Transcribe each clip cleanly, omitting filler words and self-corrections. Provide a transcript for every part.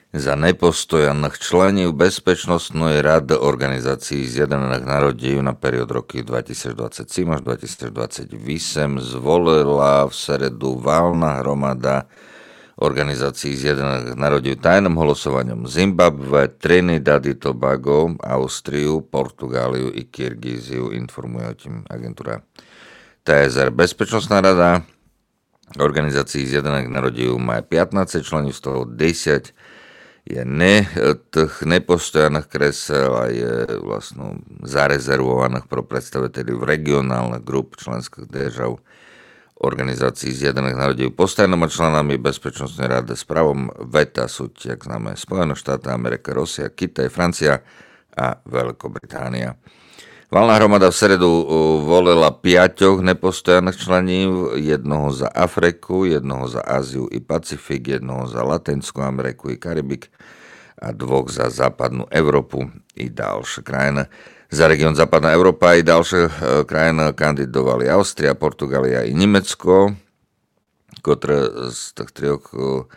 za nepostojanných členov Bezpečnostnej rady Organizácií Zjednotených národov na period roky 2027 až 2028 zvolila v stredu valná hromada Organizácií Zjednotených národov tajným hlasovaním Zimbabwe, Trinidad i Tobago, Austriu, Portugáliu i Kyrgyziu, informuje o tým agentúra TSR. Bezpečnostná rada Organizácií Zjednotených národov má 15 členov, z toho 10 je tých nepostojaných kresel a je vlastne zarezervovaných pro predstaviteľov regionálnych grup členských držav Organizácií Zjednotených národov. Postajnými členami Bezpečnostnej rady s pravom veta sú, jak známe, Spojené štáty Ameriky, Rusia, Kytaj, Francia a Veľkobritánia. Valná hromada v stredu volila 5 nepostojaných členov, jednoho za Afriku, jednoho za Áziu i Pacifik, jednoho za Latinskú Ameriku i Karibik a 2 za západnú Európu i ďalšie krajiny. Za región západná Európa i ďalšie krajiny kandidovali Austria, Portugália i Nemecko, ktoré z tých troch,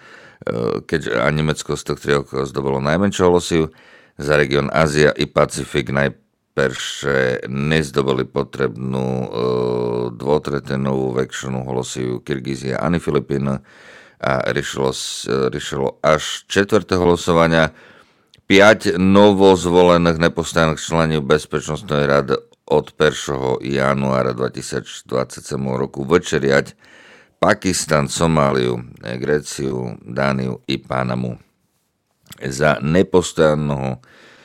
a Nemecko z tých troch zdobilo najmenšie hlasy. Za región Ázia i Pacifik najprvšie nezdobili potrebnú dvotretinovú väčšinu hlasov Kyrgyzia ani Filipíny a riešilo až 4. hlasovania. 5 novozvolených nepostajených členov Bezpečnostnej rady od 1. januára 2027 roku večeriať Pakistan, Somáliu, Gréciu, Dániu i Panamu. Za nepostajaného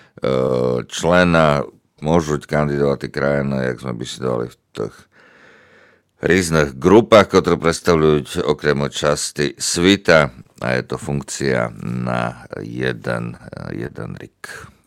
člena môžu kandidovať krajiny, jak sme by si dali v tých rôznych grupách, ktoré predstavujú okrem časti svita a je to funkcia na jeden rik.